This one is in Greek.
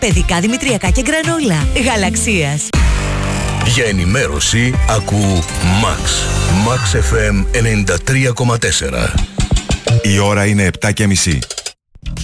Παιδικά δημητριακά και γκρανόλα Γαλαξίας. Για ενημέρωση ακού Max. Max FM 93,4. Η ώρα είναι 7:30.